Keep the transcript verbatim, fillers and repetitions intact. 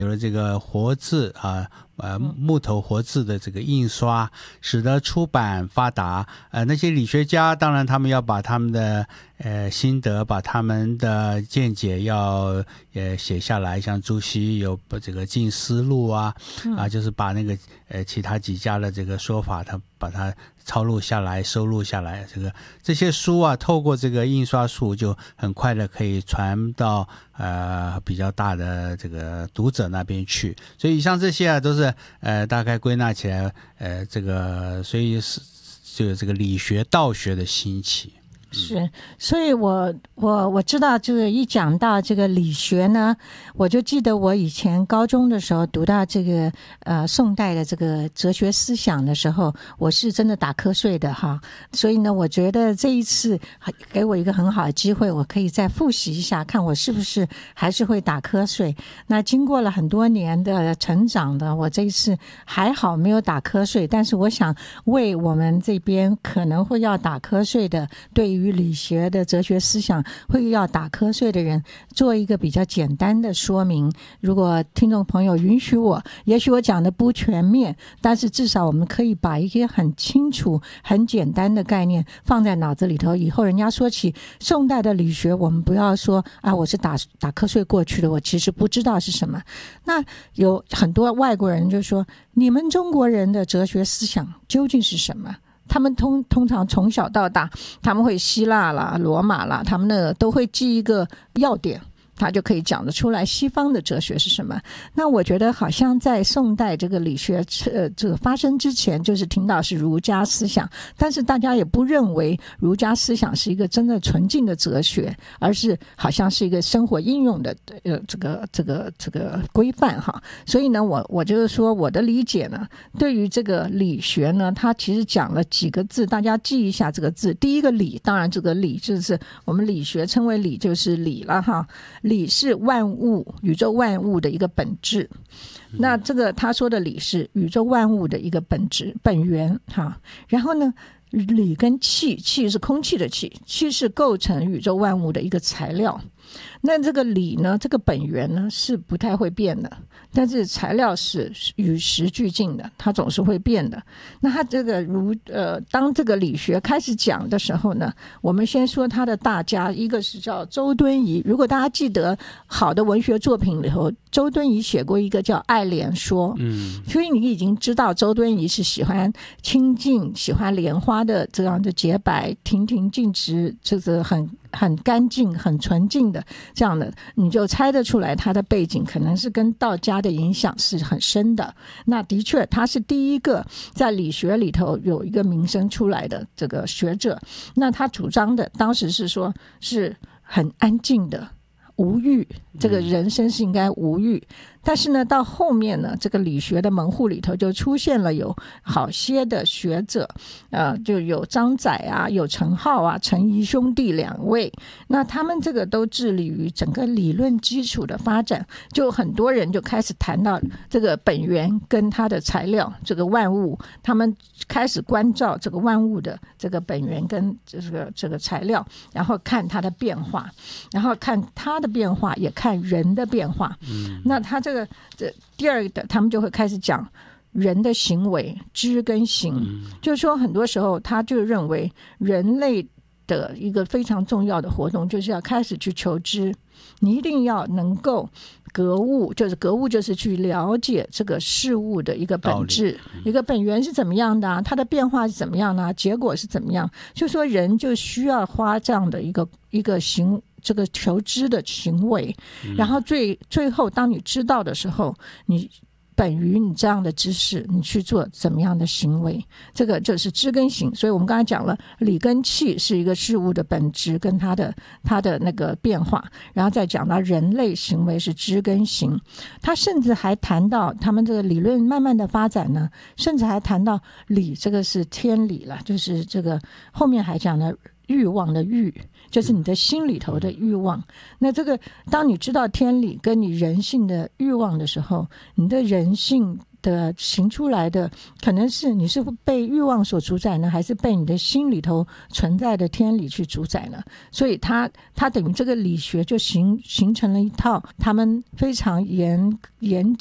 有了这个活字啊，呃，木头活字的这个印刷，使得出版发达。呃，那些理学家当然他们要把他们的呃心得，把他们的见解要呃写下来，像朱熹有这个近思录啊，啊，就是把那个呃其他几家的这个说法，他把它抄录下来，收录下来。这个这些书啊，透过这个印刷术，就很快的可以传到呃比较大的这个读者那边去。所以以上这些啊，都是呃大概归纳起来，呃这个所以是就有这个理学道学的兴起。 是，所以我我我知道这个一讲到这个理学呢，我就记得我以前高中的时候读到这个呃宋代的这个哲学思想的时候，我是真的打瞌睡的哈。所以呢，我觉得这一次给我一个很好的机会，我可以再复习一下，看我是不是还是会打瞌睡。那经过了很多年的成长的，我这一次还好没有打瞌睡，但是我想为我们这边可能会要打瞌睡的，对于与理学的哲学思想会要打瞌睡的人做一个比较简单的说明。如果听众朋友允许我，也许我讲的不全面，但是至少我们可以把一些很清楚很简单的概念放在脑子里头，以后人家说起宋代的理学，我们不要说啊，我是打打瞌睡过去的，我其实不知道是什么。那有很多外国人就说，你们中国人的哲学思想究竟是什么？他们通通常从小到大，他们会希腊啦、罗马啦，他们那都会记一个要点，他就可以讲得出来西方的哲学是什么。那我觉得好像在宋代这个理学呃这个发生之前，就是听到是儒家思想，但是大家也不认为儒家思想是一个真的纯净的哲学，而是好像是一个生活应用的呃这个这个这个规范哈。所以呢，我我就是说我的理解呢，对于这个理学呢，它其实讲了几个字，大家记一下这个字。第一个理，当然这个理就是我们理学称为理，就是理了哈。理是万物宇宙万物的一个本质，那这个他说的理是宇宙万物的一个本质本源哈。然后呢，理跟气，气是空气的气，气是构成宇宙万物的一个材料。那这个理呢，这个本源呢是不太会变的，但是材料是与时俱进的，它总是会变的。那它这个如呃，当这个理学开始讲的时候呢，我们先说它的大家，一个是叫周敦颐。如果大家记得好的文学作品里头，周敦颐写过一个叫《爱莲说》，嗯，所以你已经知道周敦颐是喜欢清净、喜欢莲花的这样的洁白、亭亭净植，这个很很干净、很纯净的这样的，你就猜得出来他的背景可能是跟道家的影响是很深的。那的确他是第一个在理学里头有一个名声出来的这个学者。那他主张的当时是说是很安静的无欲，这个人生是应该无欲。但是呢，到后面呢，这个理学的门户里头就出现了有好些的学者，呃，就有张载啊，有陈浩啊，陈颐兄弟两位。那他们这个都致力于整个理论基础的发展，就很多人就开始谈到这个本源跟它的材料，这个万物，他们开始关照这个万物的这个本源跟这个这个材料，然后看它的变化，然后看它的变化，也看人的变化。嗯，那他这个这第二个，他们就会开始讲人的行为，知跟行，嗯，就是说很多时候他就认为人类的一个非常重要的活动就是要开始去求知，你一定要能够格物，就是格物就是去了解这个事物的一个本质，嗯，一个本源是怎么样的啊，它的变化是怎么样的啊，结果是怎么样，就说人就需要花这样的一个一个行这个求知的行为，然后最最后当你知道的时候，你本于你这样的知识，你去做怎么样的行为，这个就是知跟行。所以我们刚才讲了，理跟气是一个事物的本质跟它的它的那个变化，然后再讲到人类行为是知跟行。他甚至还谈到他们这个理论慢慢的发展呢，甚至还谈到理这个是天理了，就是这个后面还讲了欲望的欲，就是你的心里头的欲望。那这个当你知道天理跟你人性的欲望的时候，你的人性的行出来的可能是你是被欲望所主宰呢，还是被你的心里头存在的天理去主宰呢？所以它它等于这个理学就形形成了一套他们非常严严